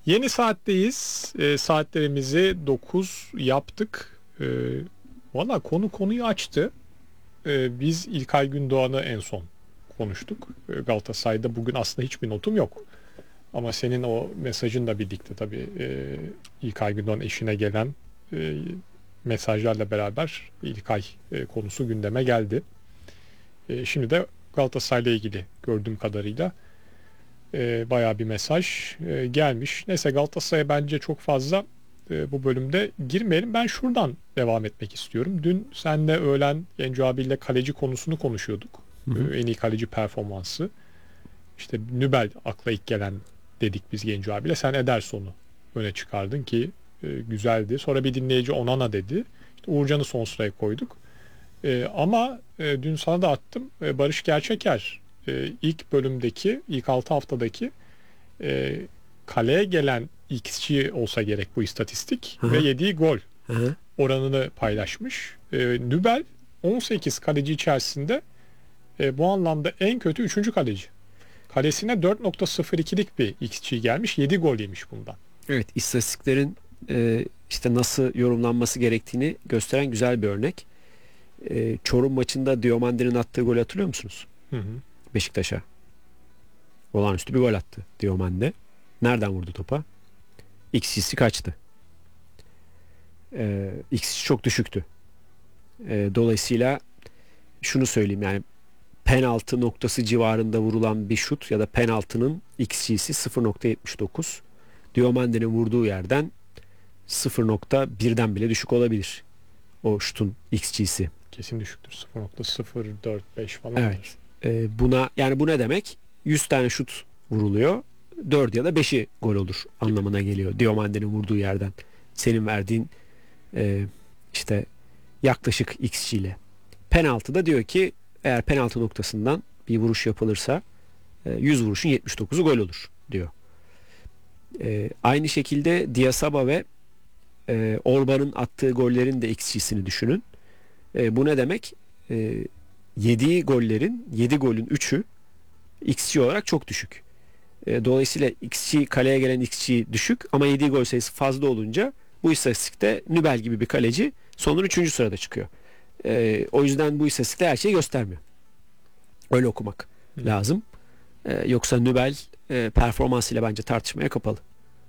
Yeni saatteyiz. Saatlerimizi 9 yaptık. Valla konuyu açtı. Biz İlkay Gündoğan'ı en son konuştuk. Galatasaray'da bugün aslında hiçbir notum yok. Ama senin o mesajınla birlikte tabii İlkay Gündoğan eşine gelen mesajlarla beraber İlkay konusu gündeme geldi. Şimdi de Galatasaray'la ilgili gördüğüm kadarıyla bayağı bir mesaj gelmiş. Neyse, Galatasaray'a bence çok fazla bu bölümde girmeyelim. Ben şuradan devam etmek istiyorum. Dün senle öğlen Genco abiyle kaleci konusunu konuşuyorduk. En iyi kaleci performansı. İşte Nübel akla ilk gelen dedik biz Genco abiyle. Sen Ederson'u öne çıkardın ki güzeldi. Sonra bir dinleyici Onana dedi. İşte Uğurcan'ı son sıraya koyduk. Ama dün sana da attım. Barış Gerçeker ilk bölümdeki, ilk 6 haftadaki kaleye gelen XG olsa gerek bu istatistik. Hı-hı. Ve yediği gol Hı-hı. oranını paylaşmış. Nübel 18 kaleci içerisinde bu anlamda en kötü 3. kaleci. Kalesine 4.02'lik bir XG gelmiş. 7 gol yemiş bundan. Evet, istatistiklerin işte nasıl yorumlanması gerektiğini gösteren güzel bir örnek. Çorum maçında Diomande'nin attığı golü hatırlıyor musunuz? Hı hı. Beşiktaş'a. Olağanüstü bir gol attı Diomande. Nereden vurdu topa? XG'si kaçtı? XG çok düşüktü. Dolayısıyla şunu söyleyeyim, yani penaltı noktası civarında vurulan bir şut ya da penaltının XG'si 0.79. Diomande'nin vurduğu yerden 0.1'den bile düşük olabilir o şutun XG'si. Kesin düşüktür. 0.045 falan. Evet. Buna, yani bu ne demek? 100 tane şut vuruluyor. 4 ya da 5'i gol olur anlamına geliyor. Diomande'nin vurduğu yerden. Senin verdiğin işte yaklaşık XG ile. Penaltıda diyor ki eğer penaltı noktasından bir vuruş yapılırsa 100 vuruşun 79'u gol olur diyor. Aynı şekilde Diasaba ve Orban'ın attığı gollerin de XG'sini düşünün. Bu ne demek? Yediği gollerin 7 golün 3'ü XG olarak çok düşük. Dolayısıyla XG, kaleye gelen XG düşük ama yediği gol sayısı fazla olunca bu istatistikte Nübel gibi bir kaleci sonun 3. sırada çıkıyor. O yüzden bu istatistikte her şeyi göstermiyor. Öyle okumak lazım. Yoksa Nübel performansıyla bence tartışmaya kapalı.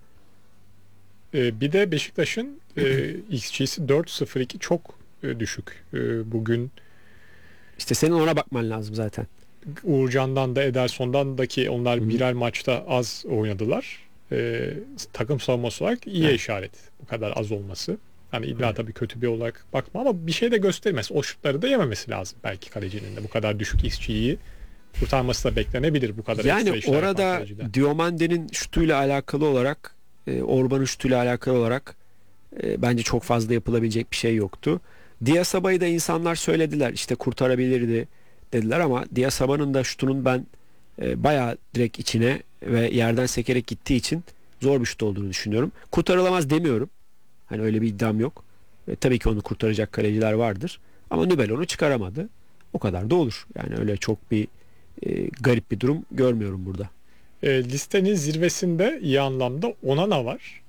Bir de Beşiktaş'ın XG'si 4.02 çok düşük. Bugün işte senin ona bakman lazım zaten. Uğurcan'dan da Ederson'dan da ki onlar birer maçta az oynadılar. Takım savunması olarak iyi işaret bu kadar az olması. Hani illa tabii kötü bir olarak bakma ama bir şey de göstermez. O şutları da yememesi lazım belki kalecinin de. Bu kadar düşük XG'yi kurtarması da beklenebilir bu kadar. Yani orada Diomande'nin şutuyla alakalı olarak Orban'ın şutuyla alakalı olarak bence çok fazla yapılabilecek bir şey yoktu. Diasaba'yı da insanlar söylediler, işte kurtarabilirdi dediler ama Diasaba'nın da şutunun ben bayağı direkt içine ve yerden sekerek gittiği için zor bir şut olduğunu düşünüyorum. Kurtarılamaz demiyorum. Hani öyle bir iddiam yok. Tabii ki onu kurtaracak kaleciler vardır. Ama Nübel onu çıkaramadı. O kadar da olur. Yani öyle çok bir garip bir durum görmüyorum burada. Listenin zirvesinde iyi anlamda Onana var.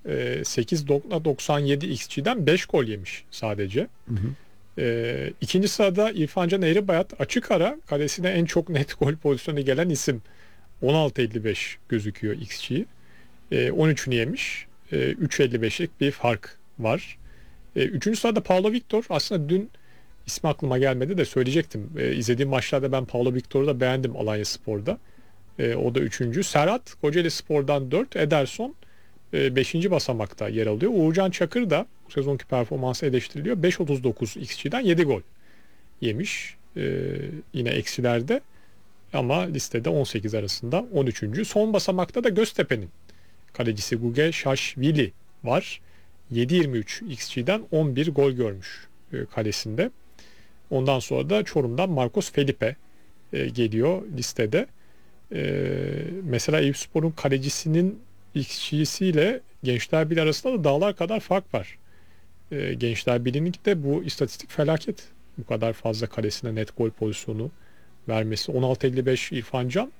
8.97 XG'den 5 gol yemiş sadece. Hı hı. İkinci sırada İrfancan Eğribayat açık ara kalesine en çok net gol pozisyonu gelen isim. 16.55 gözüküyor XG. 13'ünü yemiş. 3.55'lik bir fark var. Üçüncü sırada Paulo Victor. Aslında dün ismi aklıma gelmedi de söyleyecektim. İzlediğim maçlarda ben Paulo Victor'u da beğendim Alanyaspor'da. O da 3. Serhat Kocaelispor'dan 4. Ederson 5. basamakta yer alıyor. Uğurcan Çakır da bu sezonki performansı eleştiriliyor. 5.39 XG'den 7 gol yemiş. Yine eksilerde ama listede 18 arasında 13. Son basamakta da Göztepe'nin kalecisi Guge Şaşvili var. 7.23 XG'den 11 gol görmüş kalesinde. Ondan sonra da Çorum'dan Marcos Felipe geliyor listede. Mesela Eyüpspor'un kalecisinin XG'siyle Gençler Birliği arasında da dağlar kadar fark var. Gençler Birliği'nin de bu istatistik felaket. Bu kadar fazla kalesine net gol pozisyonu vermesi. 16.55 İrfan Can,